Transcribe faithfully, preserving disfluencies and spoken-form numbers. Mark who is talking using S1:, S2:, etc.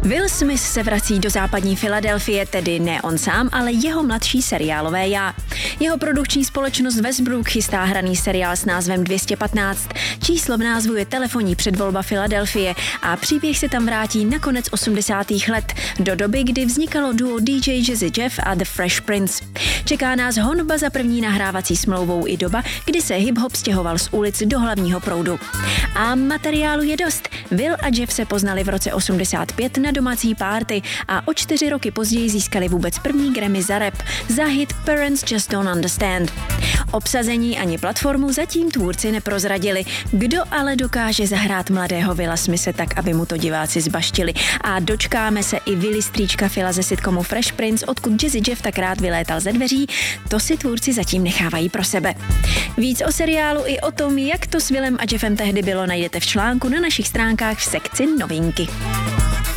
S1: Will Smith se vrací do západní Filadelfie, tedy ne on sám, ale jeho mladší seriálové já. Jeho produkční společnost Westbrook chystá hraný seriál s názvem dvě stě patnáct. Číslo v názvu je telefonní předvolba Filadelfie a příběh se tam vrátí na konec osmdesátých let, do doby, kdy vznikalo duo D J Jazzy Jeff a The Fresh Prince. Čeká nás honba za první nahrávací smlouvou i doba, kdy se hip-hop stěhoval z ulic do hlavního proudu. A materiálu je dost. Will a Jeff se poznali v roce osmdesát pět na domácí párty a o čtyři roky později získali vůbec první Grammy za rap, za hit Parents Just Don't Understand. Obsazení ani platformu zatím tvůrci neprozradili. Kdo ale dokáže zahrát mladého Willa Smithe tak, aby mu to diváci zbaštili. A dočkáme se i Willy strýčka Phila ze sitcomu Fresh Prince, odkud Jazzy Jeff tak rád vylétal ze dveří, to si tvůrci zatím nechávají pro sebe. Víc o seriálu i o tom, jak to s Willem a Jeffem tehdy bylo, najdete v článku na našich stránkách v sekci novinky.